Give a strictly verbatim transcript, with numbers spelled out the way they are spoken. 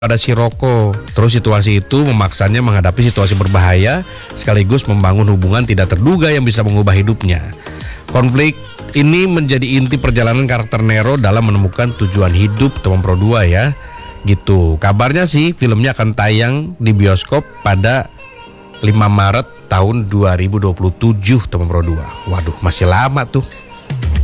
pada si Roko. Terus situasi itu memaksanya menghadapi situasi berbahaya sekaligus membangun hubungan tidak terduga yang bisa mengubah hidupnya. Konflik ini menjadi inti perjalanan karakter Nero dalam menemukan tujuan hidup Teman Pro dua ya. Gitu. Kabarnya sih filmnya akan tayang di bioskop pada lima Maret tahun dua ribu dua puluh tujuh Teman Pro dua. Waduh, masih lama tuh.